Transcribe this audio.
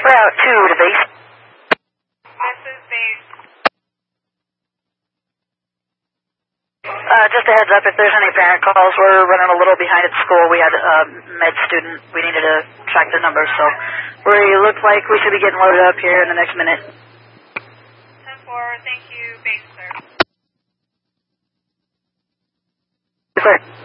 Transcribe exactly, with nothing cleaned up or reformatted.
Route two to base. This is base. Uh, just a heads up, if there's any parent calls, we're running a little behind at school. We had a med student. We needed to track the numbers, so we look like we should be getting loaded up here in the next minute. ten four, thank you, base, sir. Yes, sir.